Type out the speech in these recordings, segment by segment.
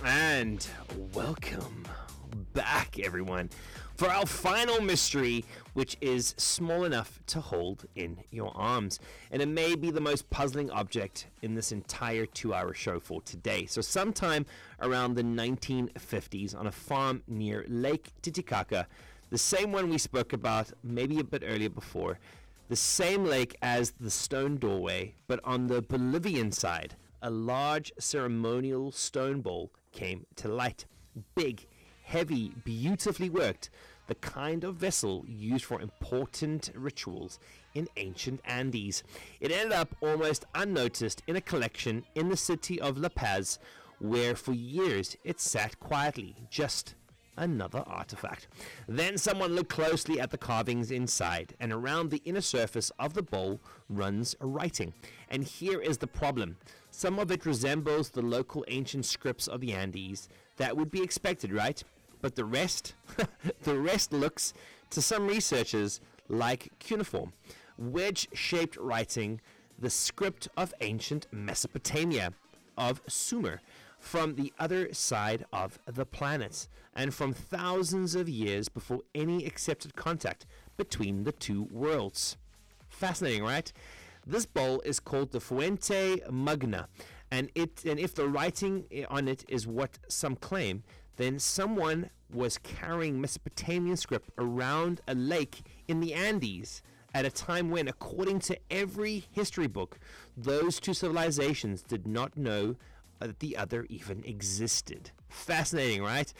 And welcome back, everyone, for our final mystery, which is small enough to hold in your arms. And it may be the most puzzling object in this entire 2-hour show for today. So sometime around the 1950s on a farm near Lake Titicaca, the same one we spoke about maybe a bit earlier before, the same lake as the stone doorway, but on the Bolivian side, a large ceremonial stone bowl came to light. Big, heavy, beautifully worked, the kind of vessel used for important rituals in ancient Andes. It ended up almost unnoticed in a collection in the city of La Paz, where for years it sat quietly, just another artifact. Then someone looked closely at the carvings inside, and around the inner surface of the bowl runs writing. And here is the problem. Some of it resembles the local ancient scripts of the Andes. That would be expected, right? But the rest, the rest looks, to some researchers, like cuneiform, wedge-shaped writing, the script of ancient Mesopotamia, of Sumer, from the other side of the planet, and from thousands of years before any accepted contact between the two worlds. Fascinating, right? This bowl is called the Fuente Magna, and if the writing on it is what some claim, then someone was carrying Mesopotamian script around a lake in the Andes at a time when, according to every history book, those two civilizations did not know that the other even existed. Fascinating, right?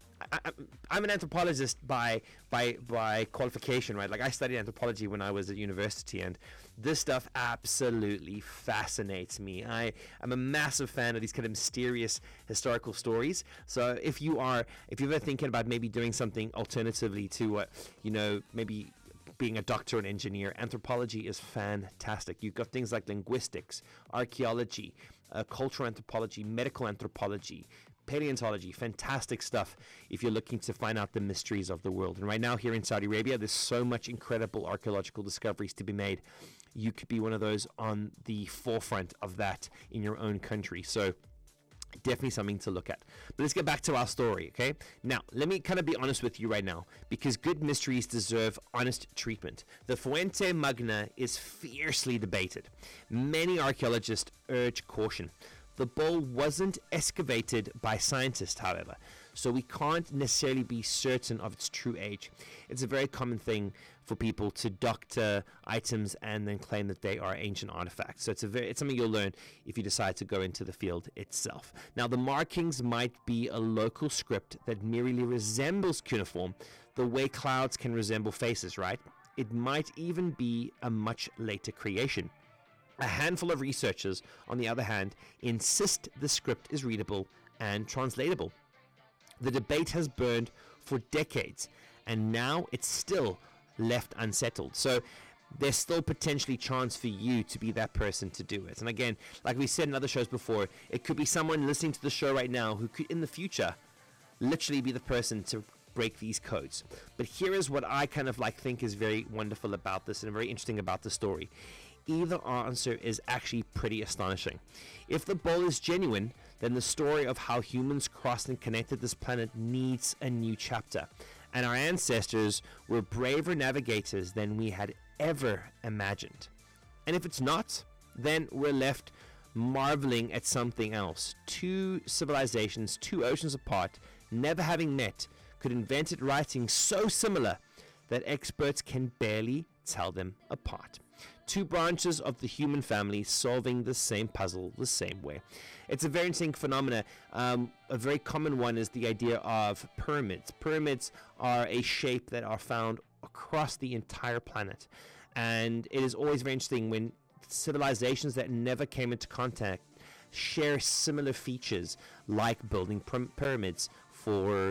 I'm an anthropologist by qualification, right? Like, I studied anthropology when I was at university, and this stuff absolutely fascinates me. I'm a massive fan of these kind of mysterious historical stories. So if you're ever thinking about maybe doing something alternatively to maybe being a doctor and engineer, anthropology is fantastic. You've got things like linguistics, archaeology, cultural anthropology, medical anthropology, paleontology, fantastic stuff if you're looking to find out the mysteries of the world. And right now here in Saudi Arabia, there's so much incredible archaeological discoveries to be made. You could be one of those on the forefront of that in your own country. So definitely something to look at. But let's get back to our story, okay? Now, let me kind of be honest with you right now, because good mysteries deserve honest treatment. The Fuente Magna is fiercely debated. Many archaeologists urge caution. The bowl wasn't excavated by scientists, however, so we can't necessarily be certain of its true age. It's a very common thing for people to doctor items and then claim that they are ancient artifacts. So it's something you'll learn if you decide to go into the field itself. Now, the markings might be a local script that merely resembles cuneiform, the way clouds can resemble faces, right? It might even be a much later creation. A handful of researchers, on the other hand, insist the script is readable and translatable. The debate has burned for decades, and now it's still left unsettled. So there's still potentially chance for you to be that person to do it. And again, like we said in other shows before, it could be someone listening to the show right now who could, in the future, literally be the person to break these codes. But here is what I kind of think is very wonderful about this and very interesting about the story. Either answer is actually pretty astonishing. If the bowl is genuine, then the story of how humans crossed and connected this planet needs a new chapter. And our ancestors were braver navigators than we had ever imagined. And if it's not, then we're left marveling at something else. Two civilizations, 2 oceans apart, never having met, could invent writing so similar that experts can barely tell them apart. 2 branches of the human family solving the same puzzle the same way. It's a very interesting phenomena. A very common one is the idea of pyramids. Pyramids are a shape that are found across the entire planet. And it is always very interesting when civilizations that never came into contact share similar features, like building pyramids for,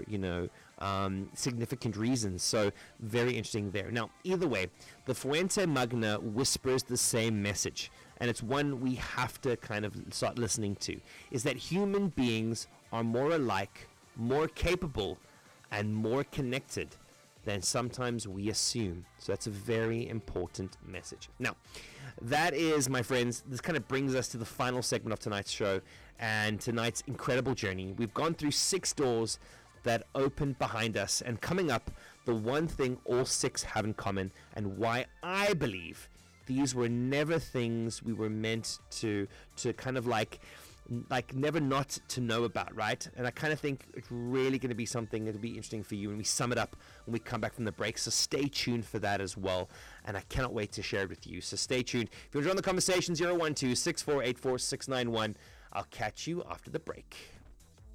significant reasons. So very interesting there. Now, either way, the Fuente Magna whispers the same message, and it's one we have to kind of start listening to, is that human beings are more alike, more capable, and more connected than sometimes we assume. So that's a very important message. Now, that is, my friends, this kind of brings us to the final segment of tonight's show and tonight's incredible journey. We've gone through 6 doors that opened behind us, and coming up, the one thing all 6 have in common, and why I believe these were never things we were meant to kind of like never not to know about, right? And I kind of think it's really going to be something that'll be interesting for you when we sum it up when we come back from the break. So stay tuned for that as well. And I cannot wait to share it with you. So stay tuned. If you want to join the conversation, 012-6484-691. I'll catch you after the break.